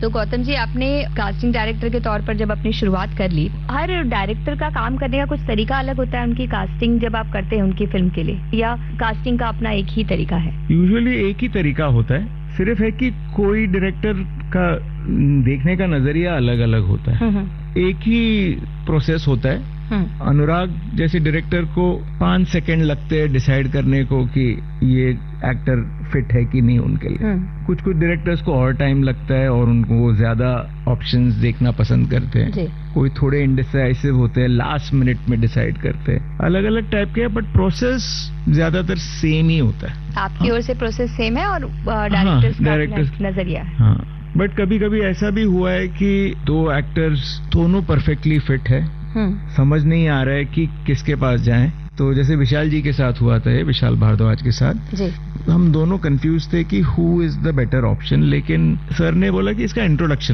तो गौतम जी, आपने casting director के तौर पर जब अपनी शुरुआत कर ली, हर डायरेक्टर का काम करने का कुछ तरीका अलग होता है उनकी कास्टिंग जब आप करते हैं उनकी फिल्म के लिए, या कास्टिंग का अपना एक ही तरीका है? यूजुअली एक ही तरीका होता है, सिर्फ है कि कोई डायरेक्टर का देखने का नजरिया अलग अलग होता है। एक ही प्रोसेस होता है। अनुराग जैसे डायरेक्टर को 5 सेकंड लगते हैं डिसाइड करने को कि ये एक्टर फिट है कि नहीं उनके लिए। कुछ डायरेक्टर्स को और टाइम लगता है और उनको वो ज्यादा ऑप्शंस देखना पसंद करते हैं। कोई थोड़े इंडिसाइसिव होते हैं, लास्ट मिनट में डिसाइड करते हैं। अलग अलग टाइप के, बट प्रोसेस ज्यादातर सेम ही होता है। आपकी ओर से प्रोसेस सेम है और डायरेक्टर्स का नजरिया है। हाँ, बट कभी कभी ऐसा भी हुआ है कि 2 एक्टर्स दोनों परफेक्टली फिट है, समझ नहीं आ रहा है कि किसके पास जाएं। तो जैसे विशाल जी के साथ हुआ था, विशाल भारद्वाज के साथ जी। हम दोनों कंफ्यूज थे कि who is the better option, लेकिन सर ने बोला कि इसका इंट्रोडक्शन